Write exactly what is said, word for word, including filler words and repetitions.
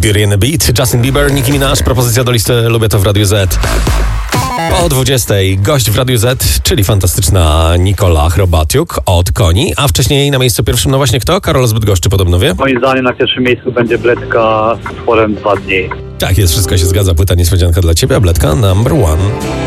Beauty and the Beat, Justin Bieber, Nicki Minaj, propozycja do listy Lubię to w Radiu Z. O dwudziestej gość w Radiu Z, czyli fantastyczna Nikola Chrobatiuk od Koni, a wcześniej na miejscu pierwszym, no właśnie kto? Karol z Bydgoszczy podobno wie? Moim zdaniem na pierwszym miejscu będzie Bledka z utworem Dwa dni. Tak jest, wszystko się zgadza, płyta niespodzianka dla ciebie, a Bledka number one.